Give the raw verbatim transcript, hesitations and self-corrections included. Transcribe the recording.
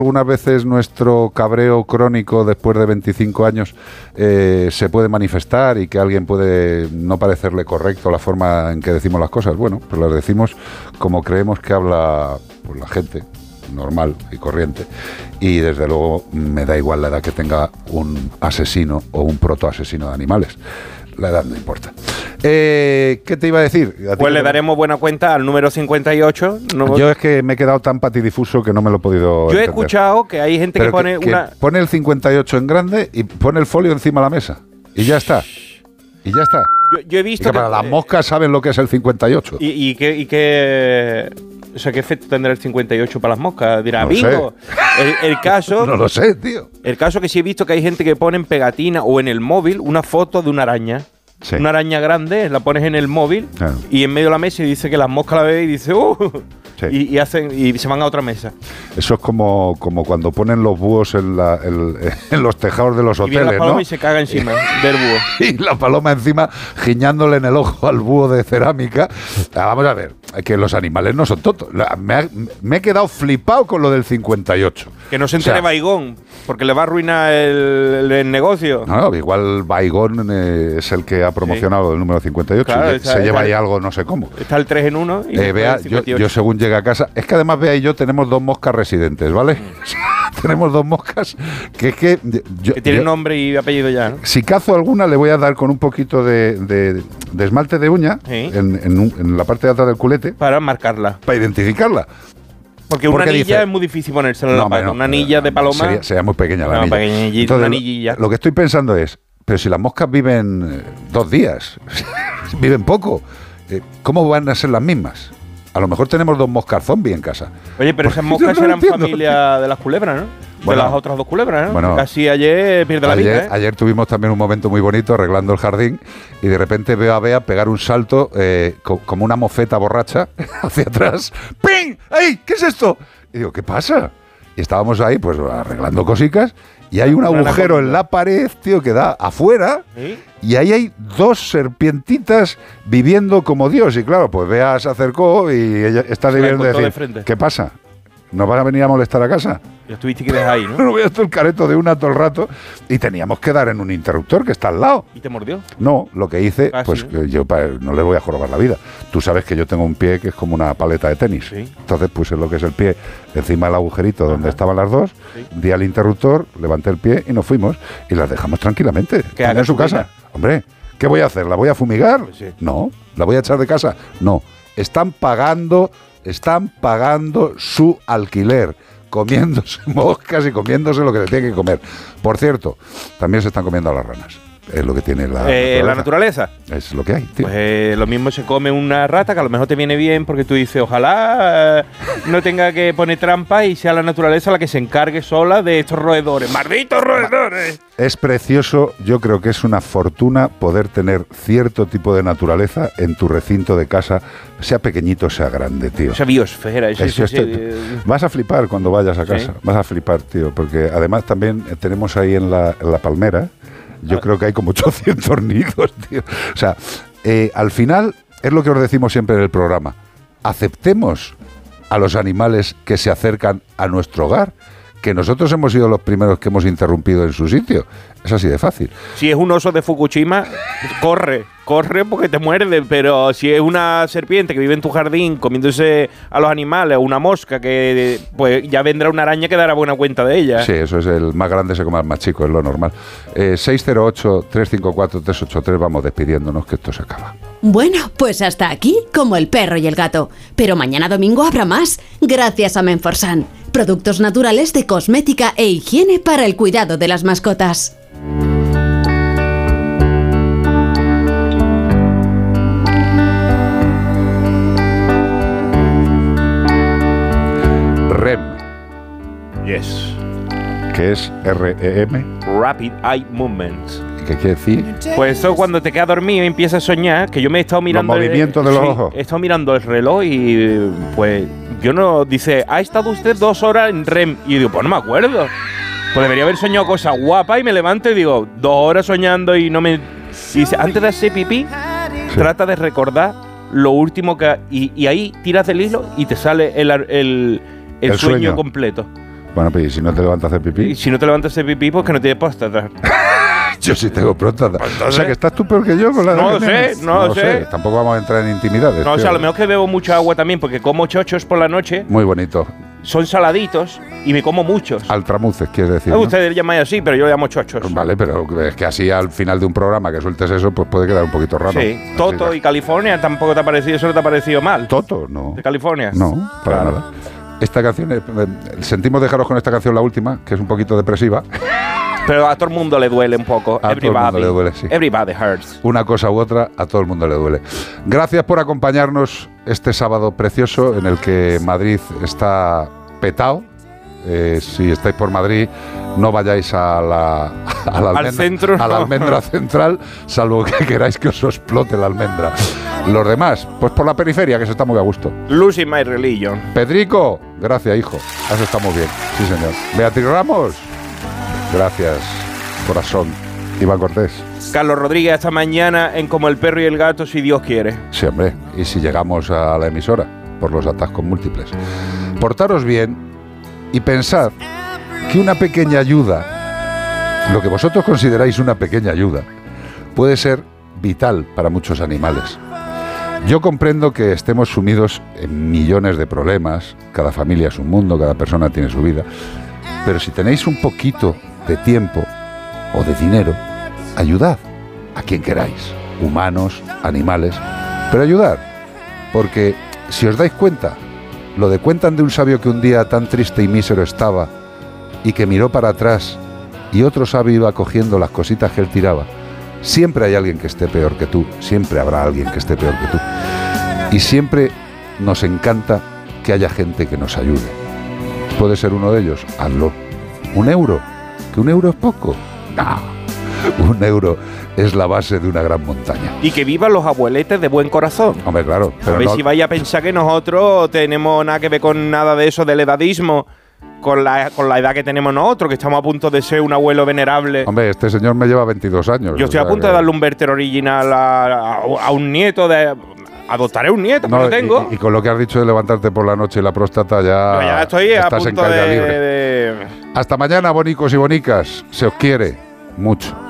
Algunas veces nuestro cabreo crónico después de veinticinco años eh, se puede manifestar y que a alguien puede no parecerle correcto la forma en que decimos las cosas. Bueno, pues las decimos como creemos que habla pues, la gente normal y corriente. Y desde luego me da igual la edad que tenga un asesino o un protoasesino de animales. La edad no importa. Eh, ¿Qué te iba a decir? ¿A pues le daremos buena cuenta al número cincuenta y ocho. No... Yo es que me he quedado tan patidifuso que no me lo he podido Yo he entender. escuchado que hay gente Pero que pone que, una... que pone el cincuenta y ocho en grande y pone el folio encima de la mesa. Y ya está. Y ya está. Yo, yo he visto y que que... para las moscas saben lo que es el cincuenta y ocho. ¿Y, y qué... Y qué... O sea, ¿qué efecto tendrá el cincuenta y ocho para las moscas? Dirá, No bingo. El, el caso... No lo sé, tío. El caso que sí he visto que hay gente que pone en pegatina o en el móvil una foto de una araña. Sí. Una araña grande, la pones en el móvil claro. y en medio de la mesa y dice que las moscas la ven y dice ¡uh! Sí. Y, y, hacen, y se van a otra mesa. Eso es como, como cuando ponen los búhos en, la, en, en los tejados de los y hoteles, la paloma, ¿no? Y se caga encima del búho. Y la paloma encima giñándole en el ojo al búho de cerámica. Ah, vamos a ver, que los animales no son tontos. Me, ha, me he quedado flipado con lo del cincuenta y ocho. Que no se entere o sea, Baigón, porque le va a arruinar el, el negocio. No, igual Baigón eh, es el que ha promocionado sí. el número cincuenta y ocho. Claro, y está, se lleva ahí algo, no sé cómo. Está el tres en uno. Y eh, vea, yo, yo según llegué a casa, es que además Bea y yo tenemos dos moscas residentes, ¿vale? Mm. Tenemos dos moscas que es que... Yo, que tienen yo, nombre y apellido ya, ¿no? Si cazo alguna le voy a dar con un poquito de, de, de esmalte de uña sí. en, en, un, en la parte de atrás del culete. Para marcarla. Para identificarla. Porque una anilla dice, es muy difícil ponérsela en no, la pata. No, una anilla no, de paloma... Sería, sería muy pequeña la no, anilla. Entonces, una anillilla. Lo que estoy pensando es, pero si las moscas viven dos días, viven poco, ¿cómo van a ser las mismas? A lo mejor tenemos dos moscas zombi en casa. Oye, pero esas moscas no eran entiendo. familia de las culebras, ¿no? Bueno, de las otras dos culebras, ¿no? Bueno, casi ayer pierde la ayer, vida, ¿eh? Ayer tuvimos también un momento muy bonito arreglando el jardín y de repente veo a Bea pegar un salto eh, co como una mofeta borracha hacia atrás. ¡Ping! ¡Ey! ¿Qué es esto? Y digo, ¿qué pasa? Y estábamos ahí, pues, arreglando cositas y hay un agujero en la pared, tío, que da afuera. ¿Sí? Y ahí hay dos serpientitas viviendo como Dios. Y claro, pues Bea se acercó y ella está debiendo de decir, de ¿qué pasa? ¿Nos van a venir a molestar a casa? Ya estuviste que dejar ahí, ¿no? No voy a estar el careto de una todo el rato. Y teníamos que dar en un interruptor que está al lado. ¿Y te mordió? No, lo que hice, ah, pues sí, ¿no? yo no le voy a jorobar la vida. Tú sabes que yo tengo un pie que es como una paleta de tenis. ¿Sí? Entonces puse lo que es el pie encima del agujerito Ajá. donde estaban las dos, ¿sí? di al interruptor, levanté el pie y nos fuimos. Y las dejamos tranquilamente. ¿Qué haga en su casa? Hombre, ¿qué voy a hacer? ¿La voy a fumigar? Sí. No. ¿La voy a echar de casa? No. Están pagando, están pagando su alquiler, comiéndose moscas y comiéndose lo que se tiene que comer. Por cierto, también se están comiendo a las ranas. Es lo que tiene la, eh, naturaleza. la naturaleza. Es lo que hay, tío. Pues eh, lo mismo se come una rata, que a lo mejor te viene bien porque tú dices, ojalá eh, no tenga que poner trampa y sea la naturaleza la que se encargue sola de estos roedores. ¡Malditos roedores! Es precioso, yo creo que es una fortuna poder tener cierto tipo de naturaleza en tu recinto de casa, sea pequeñito, sea grande, tío. Esa biosfera. Ese, Eso, ese, este, ese, vas a flipar cuando vayas a casa, ¿sí? Vas a flipar, tío, porque además también tenemos ahí en la, en la palmera, yo creo que hay como ochocientos nidos, tío. O sea, eh, al final, es lo que os decimos siempre en el programa, aceptemos a los animales que se acercan a nuestro hogar, que nosotros hemos sido los primeros que hemos interrumpido en su sitio. Es así de fácil. Si es un oso de Fukushima, corre, corre porque te muerde, pero si es una serpiente que vive en tu jardín comiéndose a los animales, o una mosca, que pues ya vendrá una araña que dará buena cuenta de ella. Sí, eso es, el más grande se come al más chico, es lo normal. Eh, seis cero ocho, tres cinco cuatro, tres ocho tres, vamos despidiéndonos que esto se acaba. Bueno, pues hasta aquí, como el perro y el gato. Pero mañana domingo habrá más, gracias a Menforsan. Productos naturales de cosmética e higiene para el cuidado de las mascotas. R E M. Yes. ¿Qué es R E M? Rapid Eye Movements. ¿Qué quiere decir? Pues eso cuando te quedas dormido y empiezas a soñar, que yo me he estado mirando... Los movimientos de los sí, ojos. He estado mirando el reloj y pues yo no... Dice, ha estado usted dos horas en R E M. Y yo digo, pues no me acuerdo. Pues debería haber soñado cosas guapas y me levanto y digo, dos horas soñando y no me... Y dice, antes de hacer pipí, sí. trata de recordar lo último que... Y, y ahí tiras del hilo y te sale el, el, el, el sueño, sueño completo. Bueno, pero ¿y si no te levantas a hacer pipí? Y si no te levantas de pipí, pues que no tienes próstata. Yo sí tengo próstata. Pues O sea, que estás tú peor que yo con la No edad lo que sé, tienes. no lo sé. Tampoco vamos a entrar en intimidades. No, o tío. sea, a lo mejor que bebo mucha agua también, porque como chochos por la noche, Muy bonito. son saladitos y me como muchos. Altramuces, quieres decir, Eh, ¿no? Ustedes llamáis así, pero yo le llamo chochos. Vale, pero es que así al final de un programa que sueltes eso, pues puede quedar un poquito raro. Sí. Así Toto que- y California tampoco te ha parecido, eso no te ha parecido mal. Toto, no. De California. No, para Claro. nada. Esta canción, eh, sentimos dejaros con esta canción, la última, que es un poquito depresiva. Pero a todo el mundo le duele un poco. A todo el Everybody. mundo le duele, sí. Everybody hurts. Una cosa u otra, a todo el mundo le duele. Gracias por acompañarnos este sábado precioso en el que Madrid está petado. Eh, si estáis por Madrid, no vayáis a la, a la Al almendra, centro, a la no. almendra central, salvo que queráis que os explote la almendra. Los demás, pues por la periferia, que se está muy a gusto. Losing my religion. Pedrico, gracias, hijo. Has estado muy bien. Sí, señor. Beatriz Ramos, gracias, corazón. Iván Cortés. Carlos Rodríguez, esta mañana en Como el perro y el gato, si Dios quiere. Sí, hombre. Y si llegamos a la emisora, por los atascos múltiples. Portaros bien y pensad que una pequeña ayuda, lo que vosotros consideráis una pequeña ayuda, puede ser vital para muchos animales. Yo comprendo que estemos sumidos en millones de problemas, cada familia es un mundo, cada persona tiene su vida, pero si tenéis un poquito de tiempo o de dinero, ayudad a quien queráis, humanos, animales, pero ayudad, porque si os dais cuenta, lo de cuentan de un sabio que un día tan triste y mísero estaba y que miró para atrás y otro sabio iba cogiendo las cositas que él tiraba. Siempre hay alguien que esté peor que tú, siempre habrá alguien que esté peor que tú. Y siempre nos encanta que haya gente que nos ayude. ¿Puede ser uno de ellos? Hazlo. ¿Un euro? ¿Que un euro es poco? No. Un euro es la base de una gran montaña. Y que vivan los abueletes de buen corazón. Hombre, claro. A Pero ver no, si vaya a pensar que nosotros tenemos nada que ver con nada de eso del edadismo, con la, con la edad que tenemos nosotros, que estamos a punto de ser un abuelo venerable. hombre, este señor me lleva veintidós años. Yo estoy o a sea punto que- de darle un vérter original a, a- a un nieto de... Adoptaré un nieto, que No, no tengo. Y, y con lo que has dicho de levantarte por la noche y la próstata ya, Yo ya estoy a estás en punto caída de, libre. de- Hasta mañana, bonicos y bonicas. Se os quiere mucho.